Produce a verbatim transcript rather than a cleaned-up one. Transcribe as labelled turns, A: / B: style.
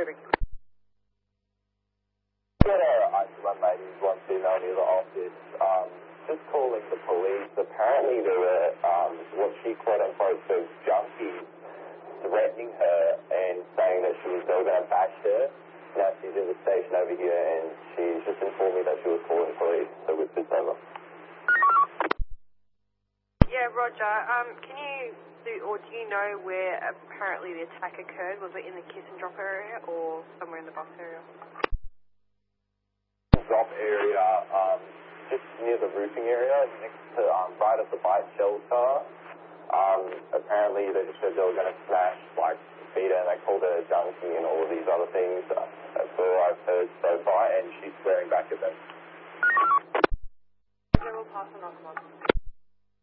A: moving.
B: Got a I C one lady one female near the office, um, just calling the police. Apparently there were um, what she quote unquote says junkies threatening her and saying that she was they were going to bash her. Now she's in the station over here and she's just informed me that she was calling the police. So with this over.
A: Yeah, Roger. Um, can you do, or do you know where apparently the attack occurred? Was it in the kiss and drop area or somewhere in the bus area?
B: Drop area, um, just near the roofing area, next to, um, right at the bike shelter. Um, apparently they just said they were going to smash, like, beat her, and they called her a junkie and all of these other things. Uh, that's all I've heard so far, and she's swearing back at them.
A: Okay, we'll pass on on.